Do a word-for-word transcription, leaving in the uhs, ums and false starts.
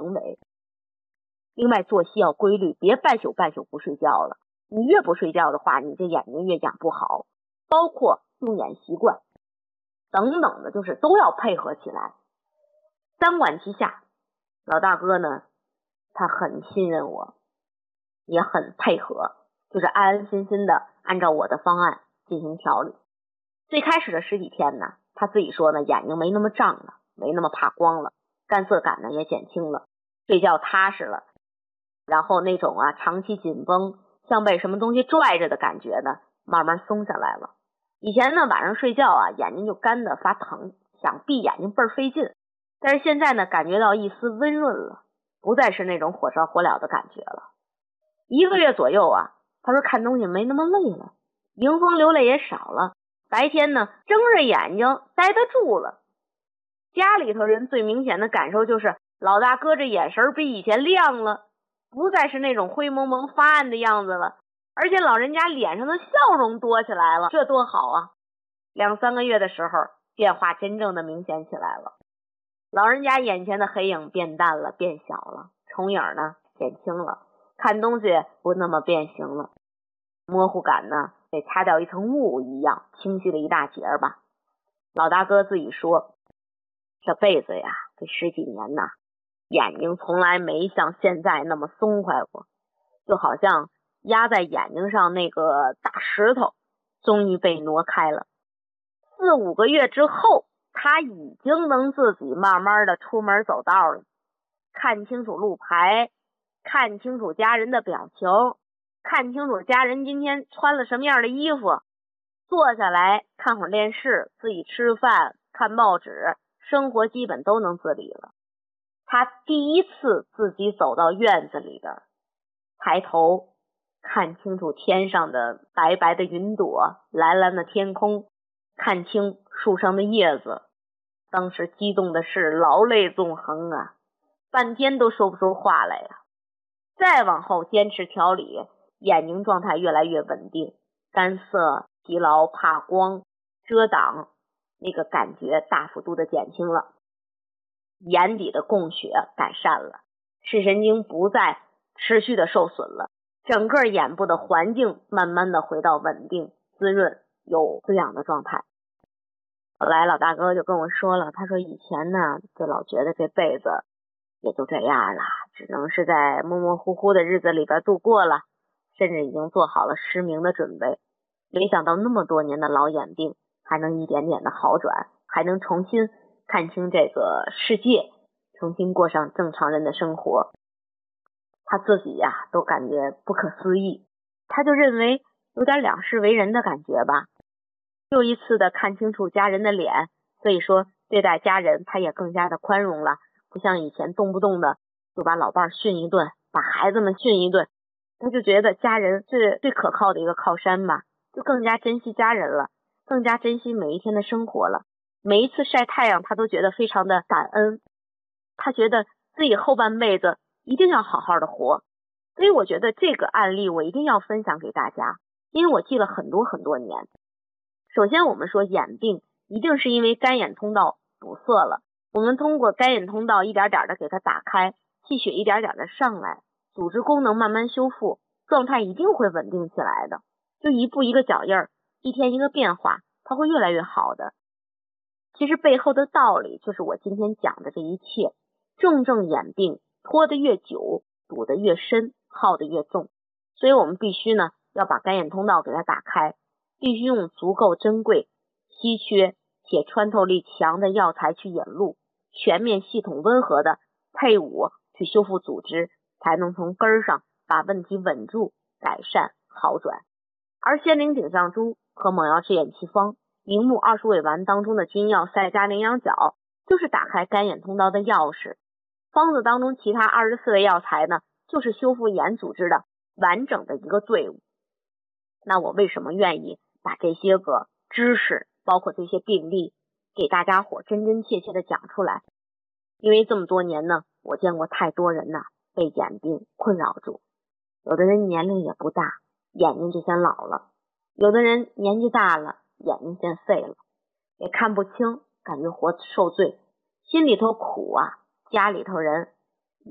行为。另外作息要规律，别半宿半宿不睡觉了，你越不睡觉的话，你这眼睛越养不好，包括用眼习惯等等的，就是都要配合起来。三管齐下，老大哥呢，他很信任我，也很配合，就是安安心心的按照我的方案进行调理。最开始的十几天呢，他自己说呢，眼睛没那么胀了，没那么怕光了，干涩感呢也减轻了，睡觉踏实了，然后那种啊长期紧绷像被什么东西拽着的感觉呢慢慢松下来了。以前呢晚上睡觉啊眼睛就干得发疼，想闭眼睛倍儿费劲，但是现在呢感觉到一丝温润了，不再是那种火烧火燎的感觉了。一个月左右啊，他说看东西没那么累了，迎风流泪也少了，白天呢睁着眼睛待得住了。家里头人最明显的感受就是老大哥这眼神比以前亮了，不再是那种灰蒙蒙发暗的样子了，而且老人家脸上的笑容多起来了，这多好啊。两三个月的时候变化真正的明显起来了，老人家眼前的黑影变淡了，变小了，重影呢减轻了，看东西不那么变形了，模糊感呢被擦掉一层雾一样清晰了一大截吧。老大哥自己说，这辈子呀这十几年呐，眼睛从来没像现在那么松快过，就好像压在眼睛上那个大石头终于被挪开了。四五个月之后，他已经能自己慢慢的出门走道了，看清楚路牌，看清楚家人的表情，看清楚家人今天穿了什么样的衣服，坐下来看会儿电视，自己吃饭看报纸，生活基本都能自理了。他第一次自己走到院子里边，抬头看清楚天上的白白的云朵，蓝蓝的天空，看清树上的叶子，当时激动的是老泪纵横啊，半天都说不出话来呀。再往后坚持调理，眼睛状态越来越稳定，干涩、疲劳、怕光、遮挡那个感觉大幅度的减轻了，眼底的供血改善了，视神经不再持续的受损了，整个眼部的环境慢慢的回到稳定、滋润、有滋养的状态。后来老大哥就跟我说了，他说以前呢就老觉得这辈子也就这样了，只能是在模模糊糊的日子里边度过了，甚至已经做好了失明的准备。没想到那么多年的老眼病还能一点点的好转，还能重新看清这个世界，重新过上正常人的生活。他自己呀、啊、都感觉不可思议，他就认为有点两世为人的感觉吧。又一次的看清楚家人的脸，所以说对待家人他也更加的宽容了，不像以前动不动的就把老伴训一顿，把孩子们训一顿，他就觉得家人是最可靠的一个靠山嘛，就更加珍惜家人了，更加珍惜每一天的生活了。每一次晒太阳他都觉得非常的感恩，他觉得自己后半辈子一定要好好的活。所以我觉得这个案例我一定要分享给大家，因为我记了很多很多年。首先我们说眼病一定是因为干眼通道堵塞了，我们通过干眼通道一点点的给它打开，气血一点点的上来，组织功能慢慢修复，状态一定会稳定起来的，就一步一个脚印儿，一天一个变化，它会越来越好的。其实背后的道理就是我今天讲的这一切，重症眼病拖得越久，堵得越深，耗得越重，所以我们必须呢要把干眼通道给它打开，必须用足够珍贵、稀缺且穿透力强的药材去引路，全面系统温和的配伍去修复组织，才能从根儿上把问题稳住、改善、好转。而仙灵井上珠和猛药治眼气方、明目二鼠尾丸当中的君药赛加羚羊角就是打开干眼通道的钥匙，方子当中其他二十四味药材呢，就是修复眼组织的完整的一个队伍。那我为什么愿意把这些个知识，包括这些病例给大家伙真真切切的讲出来？因为这么多年呢，我见过太多人呐被眼病困扰住，有的人年龄也不大，眼睛就先老了，有的人年纪大了，眼睛先废了，也看不清，感觉活受罪，心里头苦啊，家里头人